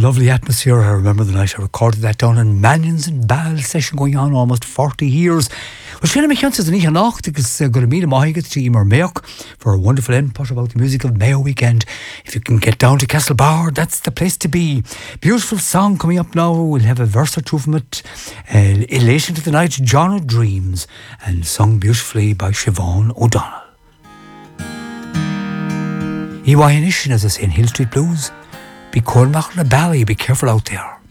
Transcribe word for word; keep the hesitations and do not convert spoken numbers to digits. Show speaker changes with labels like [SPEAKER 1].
[SPEAKER 1] lovely atmosphere. I remember the night I recorded that down in Mannion's and Ball session going on almost forty years. Well, Shana McKeon says, Anisha Nacht, because uh, going to meet him, I get to Emer Mayock for a wonderful input about the music of Mayo weekend. If you can get down to Castlebar, that's the place to be. Beautiful song coming up now. We'll have a verse or two from it. Uh, Elation to the Night, John of Dreams, and sung beautifully by Siobhan O'Donnell. E Y Inishin, as I say in Hill Street Blues. Be cold, Machna Bally, be careful out there.